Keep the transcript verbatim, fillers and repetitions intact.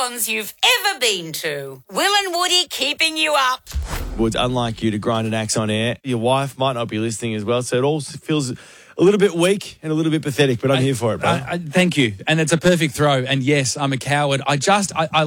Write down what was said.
salons you've ever been to. Will and Woody keeping you up. Woods, unlike you to grind an axe on air, your wife might not be listening as well, so it all feels a little bit weak and a little bit pathetic, but I'm I, here for it, bro. I, I, thank you. And it's a perfect throw. And yes, I'm a coward. I just, I, I